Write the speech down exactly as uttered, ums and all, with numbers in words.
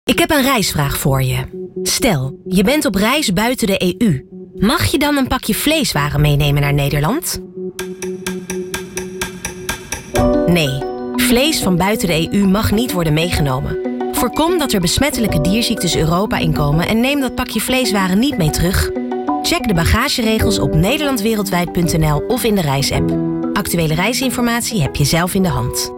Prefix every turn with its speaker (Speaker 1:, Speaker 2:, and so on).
Speaker 1: Ik heb een reisvraag voor je. Stel, je bent op reis buiten de E U. Mag je dan een pakje vleeswaren meenemen naar Nederland? Nee, vlees van buiten de E U mag niet worden meegenomen. Voorkom dat er besmettelijke dierziektes Europa inkomen en neem dat pakje vleeswaren niet mee terug. Check de bagageregels op nederlandwereldwijd punt n l of in de reisapp. Actuele reisinformatie heb je zelf in de hand.